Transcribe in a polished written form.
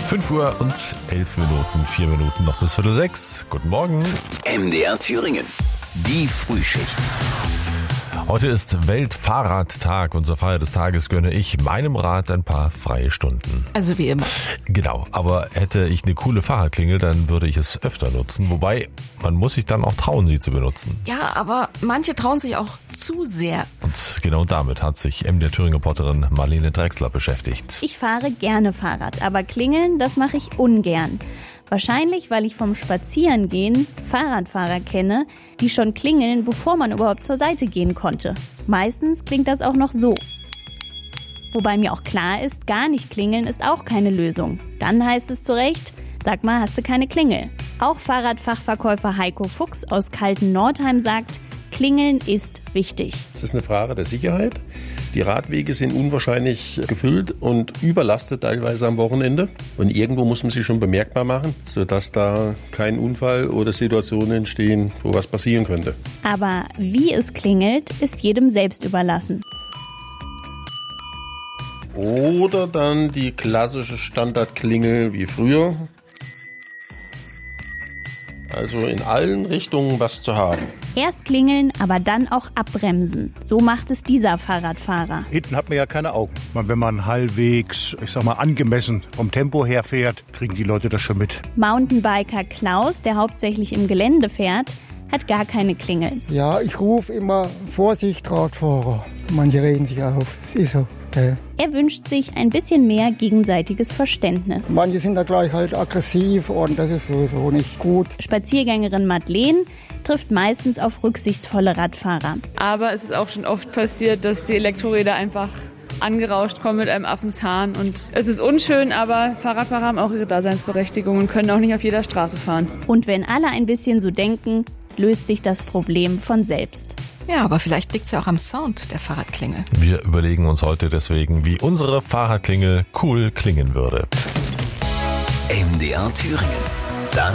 5:11, 4 Minuten noch bis 5:45. Guten Morgen. MDR Thüringen, die Frühschicht. Heute ist Weltfahrradtag und zur Feier des Tages gönne ich meinem Rad ein paar freie Stunden. Also wie immer. Genau, aber hätte ich eine coole Fahrradklingel, dann würde ich es öfter nutzen. Wobei, man muss sich dann auch trauen, sie zu benutzen. Ja, aber manche trauen sich auch zu sehr. Und genau damit hat sich MDR Thüringen-Reporterin Marlene Drechsler beschäftigt. Ich fahre gerne Fahrrad, aber klingeln, das mache ich ungern. Wahrscheinlich, weil ich vom Spazierengehen Fahrradfahrer kenne, die schon klingeln, bevor man überhaupt zur Seite gehen konnte. Meistens klingt das auch noch so. Wobei mir auch klar ist, gar nicht klingeln ist auch keine Lösung. Dann heißt es zu Recht, sag mal, hast du keine Klingel? Auch Fahrradfachverkäufer Heiko Fuchs aus Kalten-Nordheim sagt, Klingeln ist wichtig. Es ist eine Frage der Sicherheit. Die Radwege sind unwahrscheinlich gefüllt und überlastet teilweise am Wochenende. Und irgendwo muss man sie schon bemerkbar machen, sodass da kein Unfall oder Situationen entstehen, wo was passieren könnte. Aber wie es klingelt, ist jedem selbst überlassen. Oder dann die klassische Standardklingel wie früher. Also in allen Richtungen was zu haben. Erst klingeln, aber dann auch abbremsen. So macht es dieser Fahrradfahrer. Hinten hat man ja keine Augen. Wenn man halbwegs, angemessen vom Tempo her fährt, kriegen die Leute das schon mit. Mountainbiker Klaus, der hauptsächlich im Gelände fährt, hat gar keine Klingel. Ja, ich rufe immer Vorsicht, Radfahrer. Manche reden sich auf. Es ist so. Er wünscht sich ein bisschen mehr gegenseitiges Verständnis. Manche sind da gleich halt aggressiv und das ist sowieso nicht gut. Spaziergängerin Madeleine trifft meistens auf rücksichtsvolle Radfahrer. Aber es ist auch schon oft passiert, dass die Elektroräder einfach angerauscht kommen mit einem Affenzahn. Und es ist unschön, aber Fahrradfahrer haben auch ihre Daseinsberechtigung und können auch nicht auf jeder Straße fahren. Und wenn alle ein bisschen so denken, löst sich das Problem von selbst. Ja, aber vielleicht liegt es ja auch am Sound der Fahrradklingel. Wir überlegen uns heute deswegen, wie unsere Fahrradklingel cool klingen würde. MDR Thüringen.